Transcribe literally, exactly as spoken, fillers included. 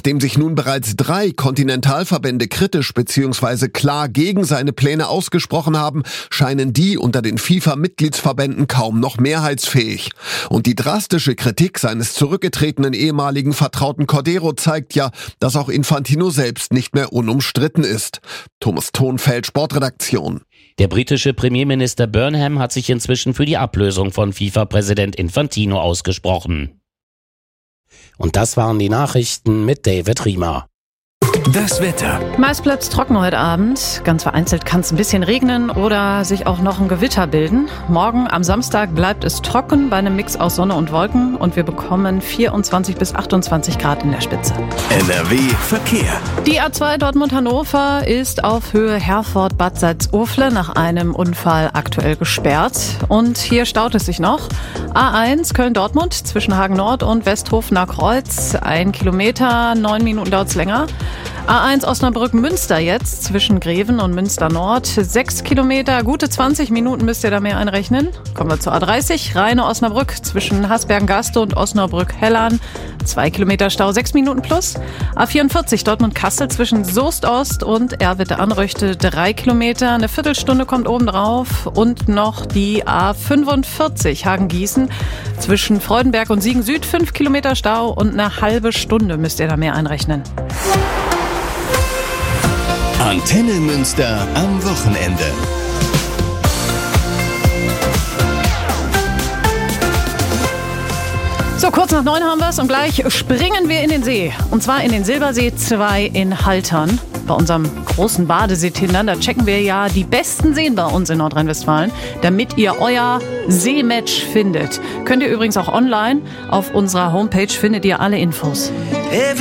Nachdem sich nun bereits drei Kontinentalverbände kritisch bzw. klar gegen seine Pläne ausgesprochen haben, scheinen die unter den FIFA-Mitgliedsverbänden kaum noch mehrheitsfähig. Und die drastische Kritik seines zurückgetretenen ehemaligen Vertrauten Cordeiro zeigt ja, dass auch Infantino selbst nicht mehr unumstritten ist. Thomas Thonfeld, Sportredaktion. Der britische Premierminister Burnham hat sich inzwischen für die Ablösung von FIFA-Präsident Infantino ausgesprochen. Und das waren die Nachrichten mit David Riemer. Das Wetter. Meist bleibt es trocken heute Abend. Ganz vereinzelt kann es ein bisschen regnen oder sich auch noch ein Gewitter bilden. Morgen am Samstag bleibt es trocken bei einem Mix aus Sonne und Wolken und wir bekommen vierundzwanzig bis achtundzwanzig Grad in der Spitze. N R W Verkehr. Die A zwei Dortmund-Hannover ist auf Höhe Herford-Bad Salzuflen nach einem Unfall aktuell gesperrt. Und hier staut es sich noch. A eins Köln-Dortmund zwischen Hagen Nord und Westhofener-Kreuz. Ein Kilometer, neun Minuten dauert es länger. A eins Osnabrück-Münster jetzt zwischen Greven und Münster Nord. Sechs Kilometer, gute zwanzig Minuten müsst ihr da mehr einrechnen. Kommen wir zur A dreißig, Rheine-Osnabrück zwischen Hasbergen-Gaste und Osnabrück-Hellern. Zwei Kilometer Stau, sechs Minuten plus. A vierundvierzig Dortmund-Kassel zwischen Soest-Ost und Erwitte-Anröchte, drei Kilometer. Eine Viertelstunde kommt oben drauf. Und noch die A fünfundvierzig Hagen-Gießen zwischen Freudenberg und Siegen-Süd. Fünf Kilometer Stau und eine halbe Stunde müsst ihr da mehr einrechnen. Antenne Münster am Wochenende. So, kurz nach neun haben wir es und gleich springen wir in den See. Und zwar in den Silbersee zwei in Haltern. Bei unserem großen Badeseetindern, da checken wir ja die besten Seen bei uns in Nordrhein-Westfalen, damit ihr euer Seematch findet. Könnt ihr übrigens auch online. Auf unserer Homepage findet ihr alle Infos.